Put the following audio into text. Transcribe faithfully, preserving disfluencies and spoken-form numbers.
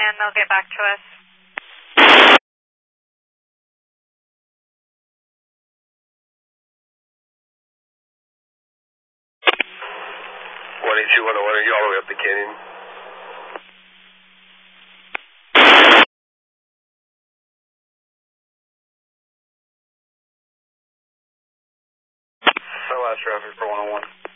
and they'll get back to us. one eighty-two, one oh one, are you all the way up the canyon? So last traffic for one oh one.